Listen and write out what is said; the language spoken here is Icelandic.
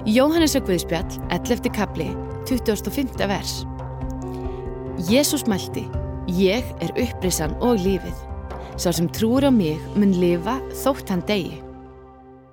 Jóhannesar Guðspjall, 11. kafli, 25. vers. Jesús mælti: Ég er upprisan og lífið. Sá sem trúir á mig mun lifa þótt hann deyi.